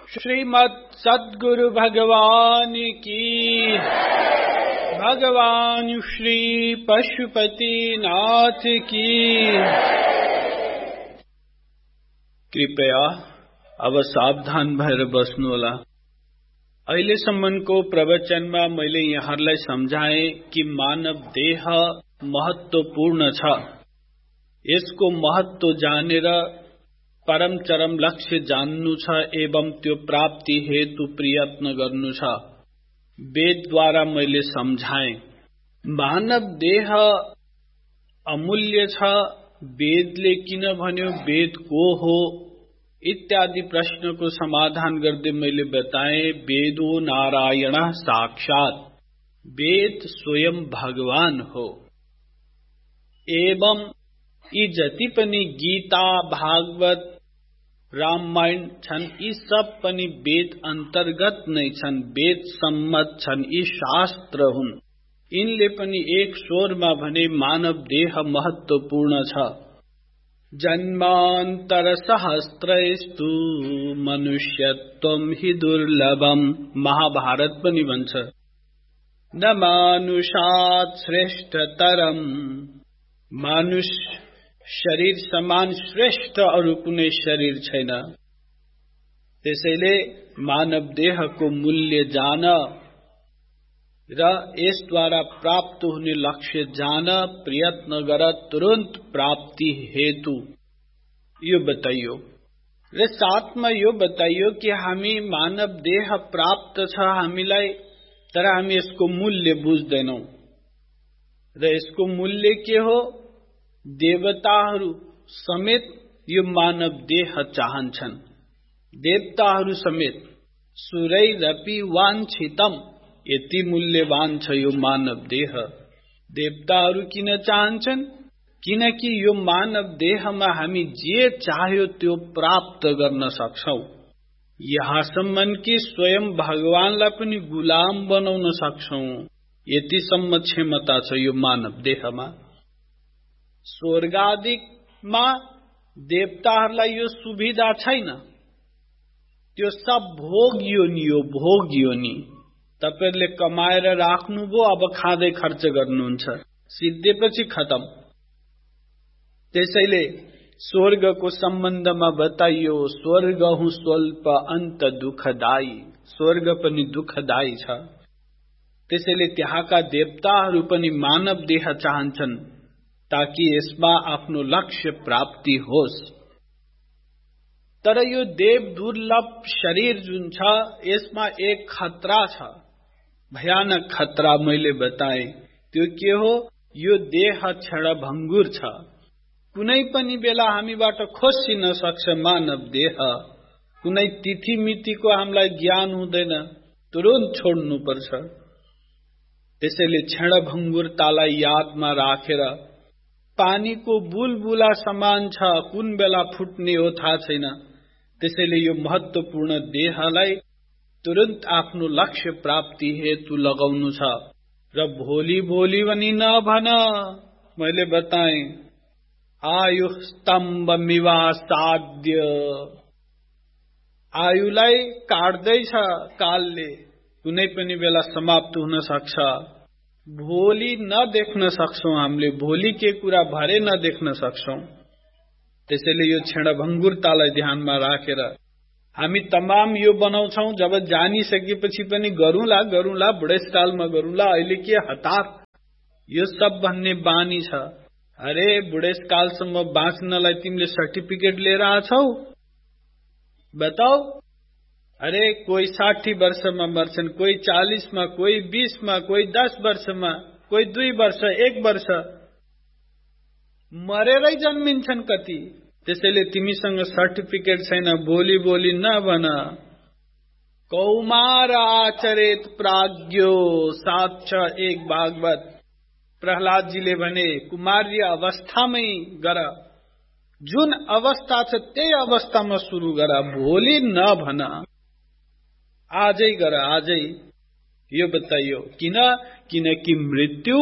श्रीमद् सद्गुरु भगवान की, भगवान श्री पशुपतिनाथ की। कृपया अब सावधान भएर बस्नुहोला। अहिलेसम्मको प्रवचनमा मैले यहाँलाई सम्झाएँ कि मानव देह महत्त्वपूर्ण छ। यसको महत्त्व जानेर परम चरम लक्ष्य जान्नु छ एवं त्यो प्राप्ति हेतु प्रयत्न गर्नु छ। वेदद्वारा मैले सम्झाएँ मानव देह अमूल्य छ। वेदले किन भन्यो, वेद को हो इत्यादि प्रश्नको समाधान गर्दै मैले बताएँ वेदो नारायण साक्षात्, वेद स्वयं भगवान हो। एवं यी जति पनि गीता, भागवत, रामायण छन् यी सब पनि वेद अन्तर्गत नै छन्, वेद सम्मत छन्, यी शास्त्र हुन्। यिनले पनि एक स्वरमा भने मानव देह महत्त्वपूर्ण छ। जन्मान्तर सहस्रैस्तु मनुष्यत्वं हि दुर्लभम, महाभारत पनि भन्छ। न मानुषात् श्रेष्ठतरम, मानुष्य शरीर समान श्रेष्ठ अरु कुनै शरीर छैन। त्यसैले मानव देहको मूल्य जान र यसद्वारा प्राप्त हुने लक्ष्य जान प्रयत्न गर, तुरन्त प्राप्ति हेतु यो बताइयो। र साथमा यो बताइयो कि हामी मानव देह प्राप्त छ हामीलाई, तर हामी यसको मूल्य बुझ्दैनौं। र यसको मूल्य के हो? देवताहरू समेत यो मानव देह चाहन्छन्। देवताहरू समेत सुरैरपि वाञ्छितम, यति मूल्यवान छ यो मानव देह। देवताहरू किन चाहन्छन्? किनकि यो मानव देहमा हामी जे चाह्यो त्यो प्राप्त गर्न सक्छौं। यहाँसम्म कि स्वयं भगवानलाई पनि गुलाम बनाउन सक्छौं, यतिसम्म क्षमता छ यो मानव देहमा। स्वर्गादिमा देवताहरूलाई यो सुविधा छैन। त्यो सब भोग योनि हो, भोग योनि। तपाईहरुले कमाएर राख्नुभयो, अब खाँदै खर्च गर्नुहुन्छ, सिद्धेपछि खतम। त्यसैले स्वर्गको सम्बन्धमा बताइयो, स्वर्ग हु स्वल्प अन्त दुःखदायी, स्वर्ग पनि दुःखदायी छ। त्यसैले त्यहाँका देवताहरू पनि मानव देह चाहन्छन् ताकि यसमा आफ्नो लक्ष्य प्राप्ति होस्। तर यो देव दुर्लभ शरीर जुन छ यसमा एक खतरा छ, भयानक खतरा मैले बताएँ। त्यो के हो? यो देह क्षणभङ्गुर छ, कुनै पनि बेला हामीबाट खोसिन सक्छ मानव देह। कुनै तिथि मितिको हामीलाई ज्ञान हुँदैन, तुरन्त छोड्नु पर्छ। त्यसैले क्षणभङ्गुरतालाई यादमा राखेर पानीको बुलबुला समान छ, कुन बेला फुट्ने हो थाहा छैन। त्यसैले यो महत्त्वपूर्ण देहलाई तुरन्त आफ्नो लक्ष्य प्राप्ति हेतु लगाउनु छ। र भोलि भोलि पनि नभन, मैले बताएँ आयु स्तम्भ मिवासाद्य, आयुलाई काट्दैछ कालले, कुनै पनि बेला समाप्त हुन सक्छ। भोलि नदेख्न सक्छौं हामीले, भोलि के कुरा भरे नदेख्न सक्छौं। त्यसैले यो क्षणभङ्गुरतालाई ध्यानमा राखेर हामी तमाम यो बनाउँछौं, जब जानिसकेपछि पनि गरौँला गरौँला, बुढेसकालमा गरौँला, अहिले के हतार, यो सब भन्ने बानी छ। अरे बुढेसकालसम्म बाँच्नलाई तिमीले सर्टिफिकेट लिएर आछौ? बताऊ। अरे कोही 60 वर्षमा मर्छन्, कोही 40मा, कोही 20मा, कोही 10 वर्षमा, कोही 2 वर्ष, 1 वर्ष मरेरै जन्मिन्छन् कति। त्यसैले तिमीसँग सर्टिफिकेट छैन, भोलि भोलि नभन। कौमार आचरेत प्राज्ञो, 7:1 भागवत। प्रहलादजीले भने कुमार्य अवस्थामै गर, जुन अवस्था छ त्यही अवस्थामा सुरु गर, भोलि नभन, आजै गर, आजै। यो बताइयो किन? किनकि मृत्यु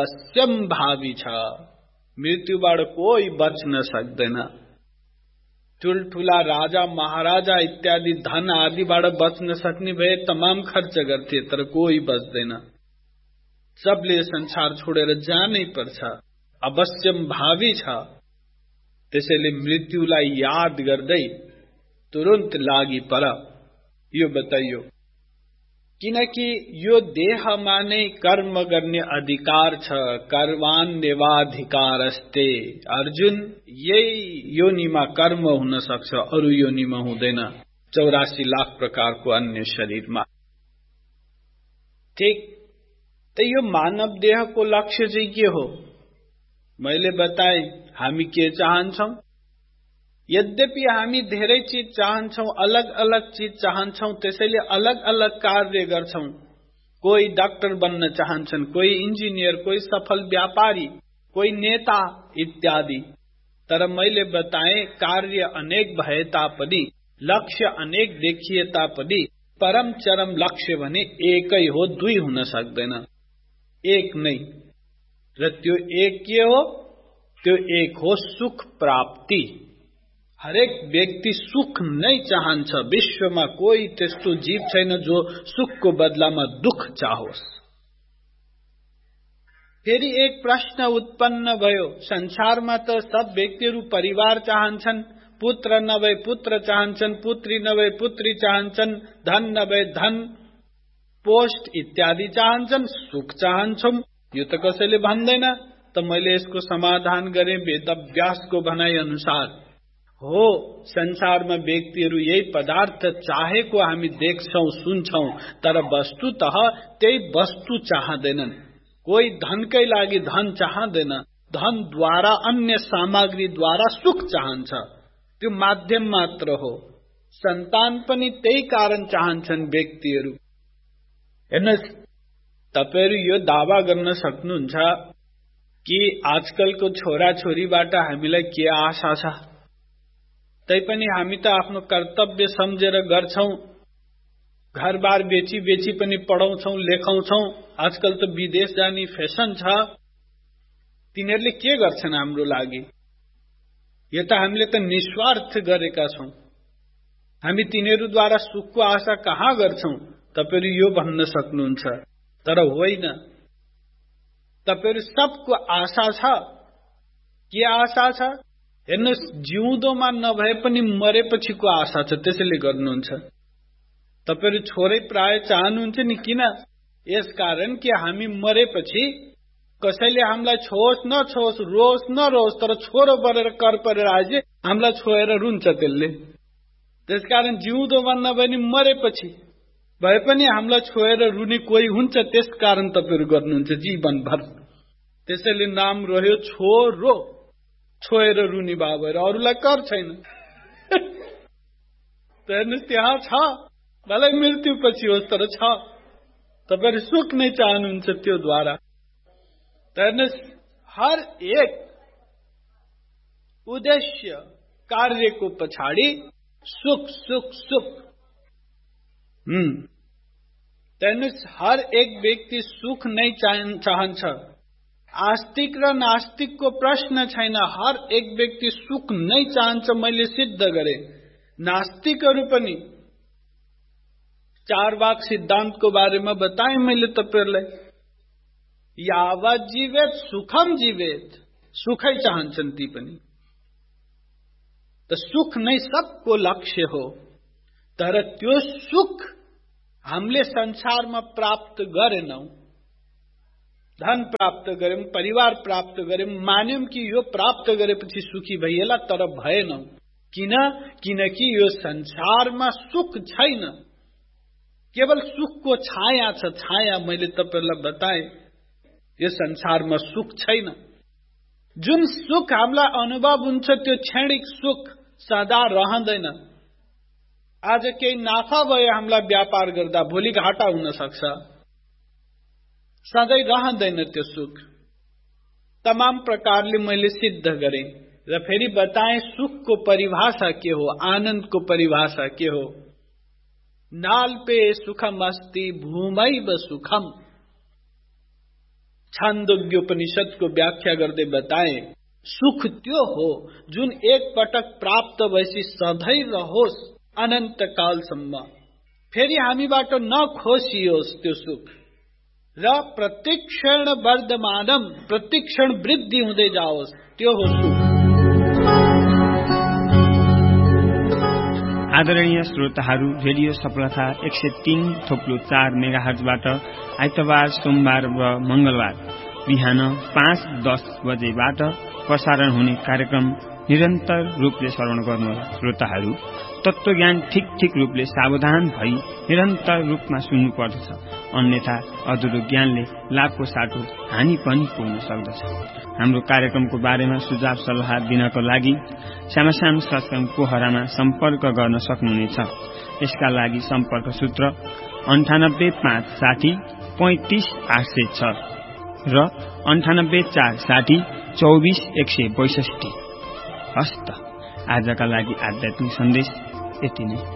अवश्यम भावी छ, मृत्युबाट कोही बच्न सक्दैन। ठुलठुला राजा महाराजा इत्यादि धन आदिबाट बच्न सक्ने भए तमाम खर्च गर्थे, तर कोही बच्दैन। सबले संसार छोडेर जानै पर्छ, अवश्यम भावी छ। त्यसैले मृत्युलाई याद गर्दै तुरन्त लागि पर। यो बताइयो, किनकि यो देहमा नै कर्म गर्ने अधिकार छ। कर्मान्यवाधिकारस्ते। अर्जुन, यही योनिमा कर्म हुन सक्छ, अरू योनिमा हुँदैन। 84 लाख प्रकारको अन्य शरीरमा। ठीक, त यो मानव देहको लक्ष्य चाहिँ के हो? मैले बताए, हामी के चाहन्छौं? यद्यपि हामी धेरै चीज चाहन्छौं, अलग अलग चीज चाहन्छौं, त्यसैले अलग अलग कार्य गर्छौं। कोही डाक्टर बन्न चाहन्छन्, कोही इन्जिनियर, कोही सफल व्यापारी, कोही नेता इत्यादि। तर मैले बताए, कार्य अनेक भए तापनि, लक्ष्य अनेक देखिए तापनि परम चरम लक्ष्य भने एकै हो, दुई हुन सक्दैन, एक नै। र त्यो एक के हो? त्यो एक हो सुख प्राप्ति। हरेक व्यक्ति सुख नै चाहन्छ। विश्वमा कोही त्यस्तो जीव छैन जो सुखको बदलामा दुख चाहोस्। फेरि एक प्रश्न उत्पन्न भयो, संसारमा त सब व्यक्तिहरू परिवार चाहन्छन्, पुत्र नभए पुत्र चाहन्छन्, पुत्री नभए पुत्री चाहन्छन्, धन नभए धन, पोस्ट इत्यादि चाहन्छन्, सुख चाहन्छौं। यो त कसैले भन्दैन। त मैले यसको समाधान गरे वेदव्यासको भनाइ अनुसार। हो, संसारमा व्यक्तिहरू यही पदार्थ चाहेको हामी देख्छौं, सुन्छौं, तर वस्तुतः त्यही वस्तु चाहँदैनन्। कोही धनकै लागि धन चाहँदैन, धनद्वारा अन्य सामग्रीद्वारा सुख चाहन्छ, त्यो माध्यम मात्र हो। सन्तान पनि त्यही कारण चाहन्छन् व्यक्तिहरू। हेर्नुहोस्, तपाईहरु यो दावा गर्न सक्नुहुन्छ कि आजकलको छोराछोरीबाट हामीलाई के आशा छ? तैपनि हामी त आफ्नो कर्तव्य सम्झेर गर्छौं। घरबार बेची बेची पनि पढाउँछौं, लेखाउँछौं। आजकल त विदेश जाने फेसन छ। तिनीहरूले के गर्छन् हाम्रो लागि? यो त हामीले त निस्वार्थ गरेका छौं। हामी तिनीहरूद्वारा सुखको आशा कहाँ गर्छौं? तपाईहरु यो भन्न सक्नुहुन्छ। तर होइन, तपाईहरु सबको आशा छ। के आशा छ? हेर्नुस्, जिउँदोमा नभए पनि मरेपछिको आशा छ, त्यसैले गर्नुहुन्छ। तपाईहरु छोरै प्राय चाहनुहुन्छ नि। किन? यसकारण कि हामी मरेपछि कसैले हामीलाई छोस् नछोस्, रोस् नरोस्, तर छोरो परेर कर परेर आए हामीलाई छोएर रुन्छ त्यसले। त्यसकारण जिउँदोमा नभए नि मरेपछि भए पनि हामीलाई छोएर रुने कोही हुन्छ। त्यसकारण तपाईहरु गर्नुहुन्छ जीवनभर। त्यसैले नाम रह्यो छोरो। छोएर रुने भाव भएर अरूलाई कर छैन। हेर्नुहोस्, त्यहाँ छ, भलै मृत्यु पछि होस्, तर छ। तपाईहरु सुख नै चाहनुहुन्छ त्यो द्वारा। हेर्नुहोस्, हर एक उद्देश्य कार्यको पछाडि सुख सुख सुख। हेर्नुहोस्, हर एक व्यक्ति सुख नै चाहन्छ। आस्तिक र नास्तिकको प्रश्न छैन। हर एक व्यक्ति सुख नै चाहन्छ। मैले सिद्ध गरे। नास्तिकहरू पनि चारवाक सिद्धान्तको बारेमा बताएँ मैले तपाईहरुलाई। यावत जीवेत सुखम जीवेत। सुखै चाहन्छन् ती पनि। त सुख नै सबको लक्ष्य हो। तर त्यो सुख हामीले संसारमा प्राप्त गरेनौं। धन प्राप्त गर्यौं, परिवार प्राप्त गर्यौं, मान्यौं कि यो प्राप्त गरेपछि सुखी भइएला, तर भएनौं। किन? किनकि यो संसारमा सुख छैन। केवल सुखको छाया छ। छाया मैले तपाईहरुलाई बताए। यो संसारमा सुख छैन। जुन सुख हामीलाई अनुभव हुन्छ त्यो क्षणिक सुख सदा रहँदैन। आज केही नाफा भयो हामीलाई व्यापार गर्दा, भोलि घाटा हुन सक्छ। सधैँ रहँदैन त्यो सुख। तमाम प्रकारले मैले सिद्ध गरे र फेरि बताएँ सुखको परिभाषा के हो, आनन्दको परिभाषा के हो। नाल्पे सुखम अस्ति भूमैव सुखम। छान्दोग्योपनिषदको व्याख्या गर्दै बताए, सुख त्यो हो जुन एक पटक प्राप्त भएपछि सधैँ रहोस् अनन्त कालसम्म, फेरि हामीबाट नखोसियोस् त्यो सुख, र प्रतिक्षण वर्धमानम, प्रतिक्षण वृद्धि हुँदै जाओस्, त्यो हो सुख। आदरणीय श्रोताहरू, रेडियो सफलता 103.4 मेगाहर्जबाट आइतबार, सोमबार र मंगलबार बिहान 5:10 बजेबाट प्रसारण हुने कार्यक्रम निरन्तर रूपले श्रवण गर्नुहोला। श्रोताहरू, तत्त्वज्ञान ठीक रूपले सावधान भई निरन्तर रूपमा सुन्नु पर्दछ, अन्यथा अधुरो ज्ञानले लाभको साटो हानि पनि पुग्न सक्दछ। हाम्रो कार्यक्रमको बारेमा सुझाव सल्लाह दिनको लागि श्यामाश्याम सत्संग पोखरामा सम्पर्क गर्न सक्नुहुनेछ। यसका लागि सम्पर्क सूत्र 9856 35806 र 9846 24162। हस्त आजका लागि आध्यात्मिक सन्देश यति नै।